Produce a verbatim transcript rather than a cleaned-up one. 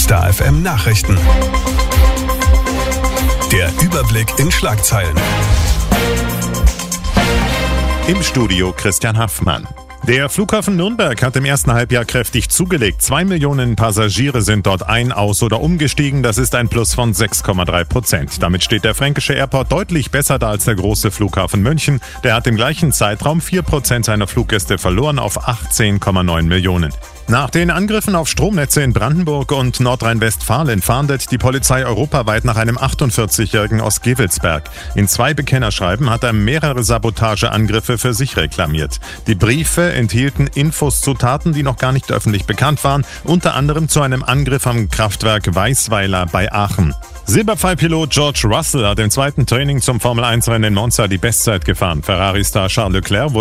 Star F M Nachrichten. Der Überblick in Schlagzeilen. Im Studio Christian Haffmann. Der Flughafen Nürnberg hat im ersten Halbjahr kräftig zugelegt. Zwei Millionen Passagiere sind dort ein-, aus- oder umgestiegen. Das ist ein Plus von sechs Komma drei Prozent. Damit steht der Fränkische Airport deutlich besser da als der große Flughafen München. Der hat im gleichen Zeitraum vier Prozent seiner Fluggäste verloren auf achtzehn Komma neun Millionen. Nach den Angriffen auf Stromnetze in Brandenburg und Nordrhein-Westfalen fahndet die Polizei europaweit nach einem achtundvierzigjährigen aus Gevelsberg. In zwei Bekennerschreiben hat er mehrere Sabotageangriffe für sich reklamiert. Die Briefe enthielten Infos zu Taten, die noch gar nicht öffentlich bekannt waren, unter anderem zu einem Angriff am Kraftwerk Weißweiler bei Aachen. Silberpfeilpilot George Russell hat im zweiten Training zum Formel eins Rennen in Monza die Bestzeit gefahren. Ferrari-Star Charles Leclerc wurde